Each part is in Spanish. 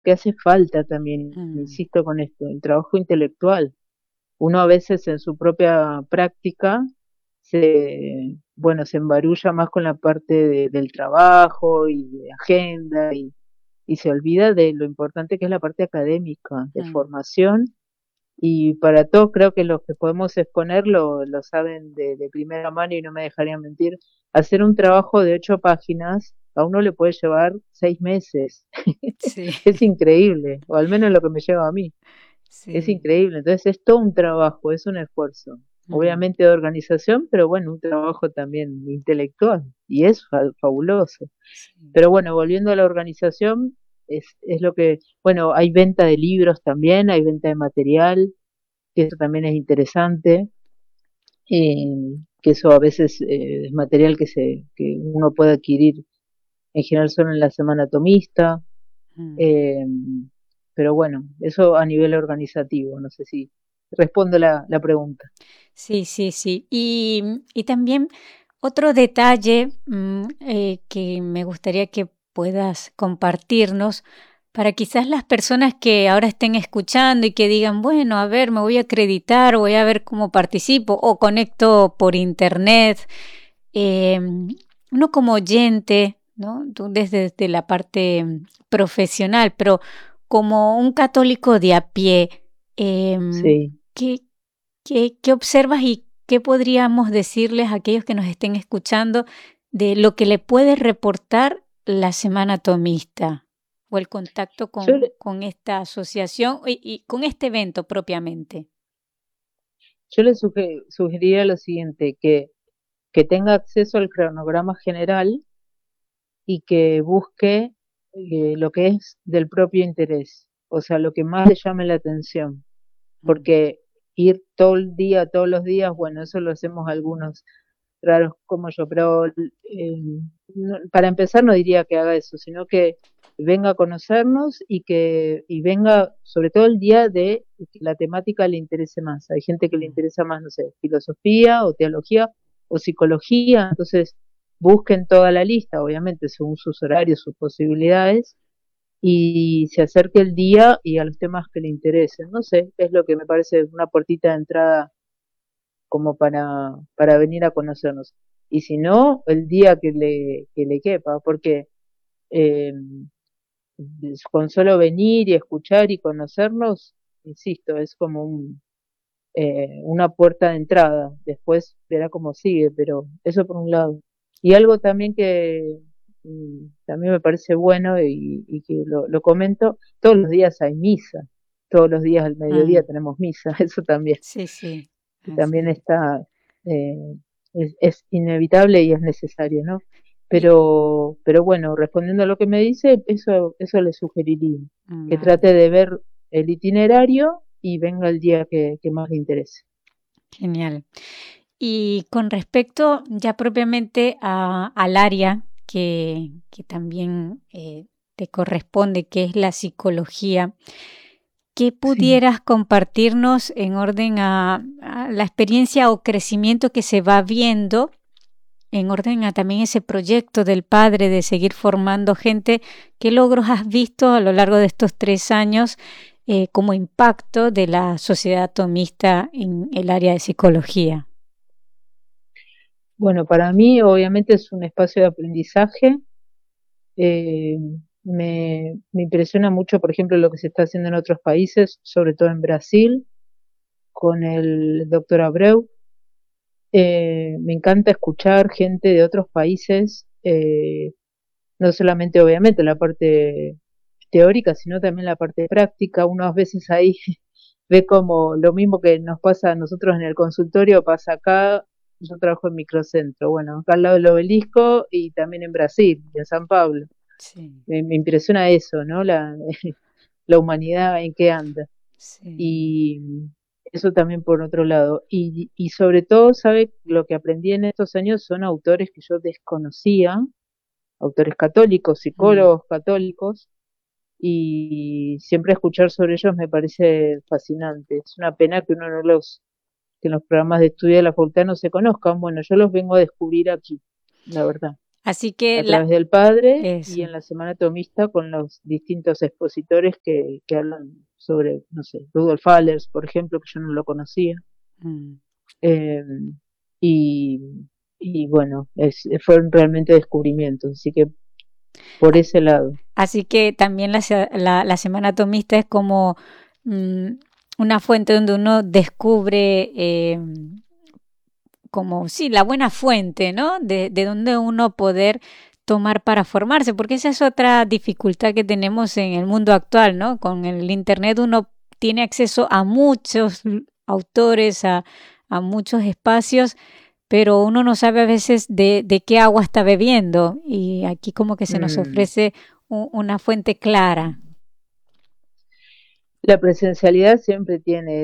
que hace falta también, Mm, insisto con esto, el trabajo intelectual. Uno a veces en su propia práctica se embarulla más con la parte del trabajo y de agenda y se olvida de lo importante que es la parte académica, de mm, formación. Y para todos creo que los que podemos exponer lo saben de primera mano y no me dejarían mentir. Hacer un trabajo de 8 páginas a uno le puede llevar 6 meses. sí, Es increíble, o al menos lo que me lleva a mí. Es sí. increíble. Entonces es todo un trabajo, es un esfuerzo. Mm, Obviamente de organización, pero bueno, un trabajo también intelectual. Y es fabuloso. sí. Pero bueno, volviendo a la organización, es lo que, bueno, hay venta de libros también, hay venta de material, que eso también es interesante, que eso a veces es material que uno puede adquirir en general solo en la semana tomista, Mm. eh, pero bueno, eso a nivel organizativo, no sé si respondo la pregunta. Sí, sí, sí. Y también otro detalle que me gustaría que puedas compartirnos para quizás las personas que ahora estén escuchando y que digan, bueno, a ver, me voy a acreditar, voy a ver cómo participo o conecto por internet. Eh, Uno como oyente, ¿no? Tú desde la parte profesional, pero como un católico de a pie, Sí. ¿qué, qué observas y qué podríamos decirles a aquellos que nos estén escuchando de lo que le puede reportar la Semana Tomista o el contacto Yo, con esta asociación y con este evento propiamente? yo le sugeriría lo siguiente, que tenga acceso al cronograma general y que busque lo que es del propio interés, o sea, lo que más le llame la atención, Mm, porque ir todo el día, todos los días, bueno, eso lo hacemos algunos raros como yo, pero para empezar no diría que haga eso, sino que venga a conocernos y venga sobre todo el día de que la temática le interese más. Hay gente que le mm, interesa más, no sé, filosofía o teología o psicología, entonces busquen toda la lista, obviamente según sus horarios, sus posibilidades, y se acerque el día y a los temas que le interesen. No sé, es lo que me parece una puertita de entrada como para venir a conocernos. Y si no, el día que le quepa, porque eh, con solo venir y escuchar y conocernos, insisto, es como una puerta de entrada. Después verá cómo sigue, pero eso por un lado. Y algo también que también me parece bueno y que lo comento, todos los días hay misa, todos los días al mediodía mm. tenemos misa, eso también. Sí, sí, Y así también es. está, eh, es inevitable y es necesario, ¿no? Y, Pero bueno, respondiendo a lo que me dice, eso le sugeriría, que vale, trate de ver el itinerario y venga el día que más le interese. genial. Y con respecto ya propiamente al área que también te corresponde, que es la psicología, ¿qué Sí. pudieras compartirnos en orden a la experiencia o crecimiento que se va viendo, en orden a también ese proyecto del padre de seguir formando gente? ¿Qué logros has visto a lo largo de estos 3 años como impacto de la sociedad atomista en el área de psicología? Bueno, para mí obviamente es un espacio de aprendizaje. Eh, me impresiona mucho, por ejemplo, lo que se está haciendo en otros países, sobre todo en Brasil, con el doctor Abreu. Me encanta escuchar gente de otros países, no solamente obviamente la parte teórica, sino también la parte práctica. Uno a veces ahí ve como lo mismo que nos pasa a nosotros en el consultorio, pasa acá. Yo trabajo en microcentro, bueno, acá al lado del obelisco y también en Brasil, en San Pablo. Sí, Me impresiona eso, ¿no? La humanidad en qué anda. sí. Y eso también por otro lado. Y sobre todo, ¿sabe? Lo que aprendí en estos años son autores que yo desconocía, autores católicos, Mm. psicólogos católicos, y siempre escuchar sobre ellos me parece fascinante. Es una pena que que en los programas de estudio de la facultad no se conozcan. Bueno, yo los vengo a descubrir aquí, la verdad. Así que a través del padre, eso. y en la Semana Tomista con los distintos expositores que hablan sobre, no sé, Rudolf Allers, por ejemplo, que yo no lo conocía. Mm. Eh, y, y bueno, fueron realmente descubrimientos, así que por ese lado. Así que también la Semana Tomista es como una fuente donde uno descubre como, sí, la buena fuente, ¿no? De donde uno poder tomar para formarse, porque esa es otra dificultad que tenemos en el mundo actual, ¿no? Con el Internet uno tiene acceso a muchos autores, a muchos espacios, pero uno no sabe a veces de qué agua está bebiendo, y aquí como que se nos Mm. ofrece una fuente clara. La presencialidad siempre tiene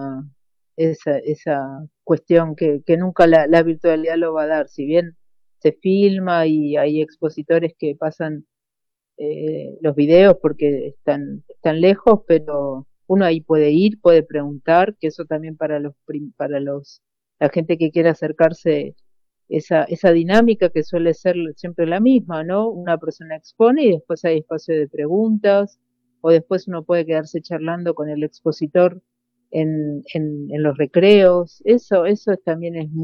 esa cuestión que nunca la virtualidad lo va a dar. Si bien se filma y hay expositores que pasan los videos porque están lejos, pero uno ahí puede ir, puede preguntar, que eso también la gente que quiere acercarse, esa dinámica que suele ser siempre la misma, ¿no? Una persona expone y después hay espacio de preguntas, o después uno puede quedarse charlando con el expositor en los recreos. Eso también es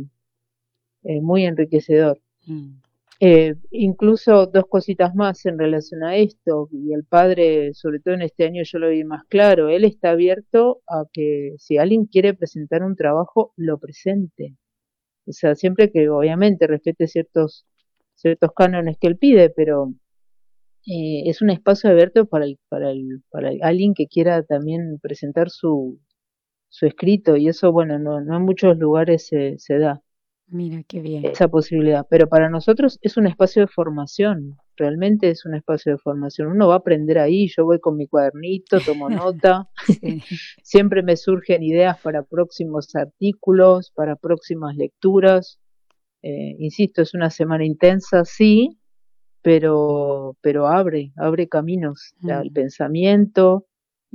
muy enriquecedor. Mm. Incluso dos cositas más en relación a esto, y el padre, sobre todo en este año yo lo vi más claro, él está abierto a que si alguien quiere presentar un trabajo, lo presente. O sea, siempre que obviamente respete ciertos cánones que él pide, pero es un espacio abierto para alguien que quiera también presentar su escrito, y eso, bueno, no en muchos lugares se da Mira qué bien. esa posibilidad, pero para nosotros es un espacio de formación, realmente es un espacio de formación. Uno va a aprender ahí, yo voy con mi cuadernito, tomo nota, Sí. siempre me surgen ideas para próximos artículos, para próximas lecturas. Insisto, es una semana intensa, sí, pero abre caminos al Mm. pensamiento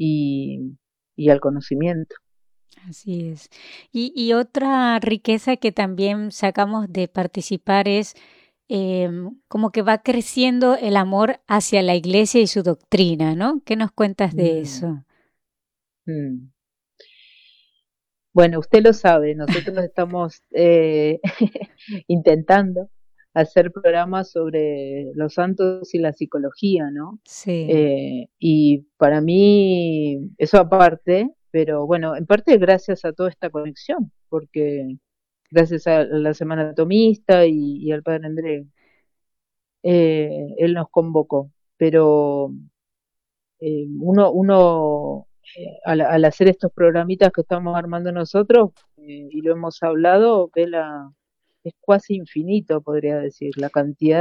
y al conocimiento. Así es. Y otra riqueza que también sacamos de participar es como que va creciendo el amor hacia la iglesia y su doctrina, ¿no? ¿Qué nos cuentas de Mm, eso? mm. Bueno, usted lo sabe, nosotros estamos intentando hacer programas sobre los santos y la psicología, ¿no? Sí. Y para mí, eso aparte, pero bueno, en parte gracias a toda esta conexión, porque gracias a la Semana Tomista y al Padre André, él nos convocó, pero al hacer estos programitas que estamos armando nosotros, y lo hemos hablado, es casi infinito, podría decir, la cantidad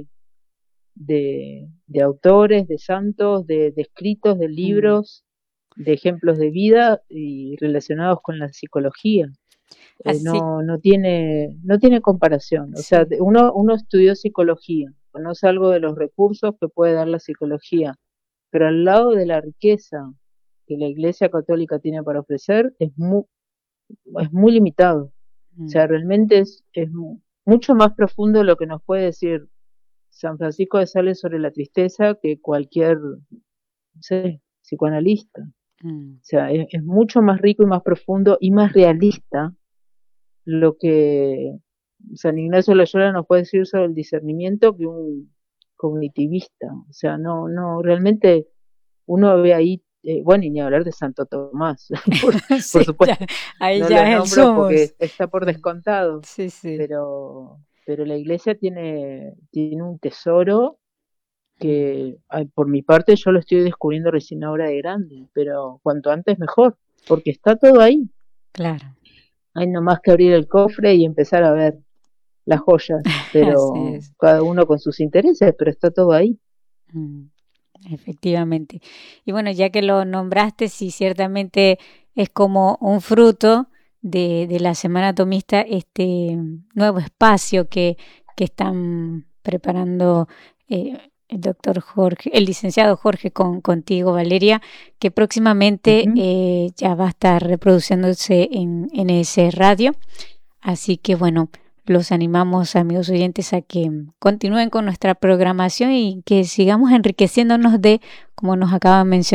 de autores, de santos, de escritos, de Mm. libros, de ejemplos de vida y relacionados con la psicología. Así, No tiene comparación. O sea, sí. uno estudió psicología, conoce algo de los recursos que puede dar la psicología, pero al lado de la riqueza que la Iglesia Católica tiene para ofrecer, es muy limitado. O sea, Mm. realmente es mucho más profundo lo que nos puede decir San Francisco de Sales sobre la tristeza que cualquier, no sé, psicoanalista. Mm. O sea, es mucho más rico y más profundo y más realista lo que San Ignacio de Loyola nos puede decir sobre el discernimiento que un cognitivista. O sea, realmente uno ve ahí, bueno, y ni hablar de Santo Tomás, por Sí, ya, supuesto, ahí no ya lo es el nombro porque somos. está por Sí, descontado, sí, sí. pero la iglesia tiene un tesoro Mm. que, ay, por mi parte, yo lo estoy descubriendo recién ahora de grande, pero cuanto antes mejor, porque está todo ahí. Claro, Hay nomás que abrir el cofre y empezar a ver las joyas, así pero es. cada uno con sus intereses, pero está todo ahí. Mm. Efectivamente. Y bueno, ya que lo nombraste, sí, ciertamente es como un fruto de la Semana Tomista, este nuevo espacio que están preparando el doctor Jorge, el licenciado Jorge contigo, Valeria, que próximamente Ujú. ya va a estar reproduciéndose en ese radio. Así que bueno, los animamos, amigos oyentes, a que continúen con nuestra programación y que sigamos enriqueciéndonos de, como nos acaba de mencionar,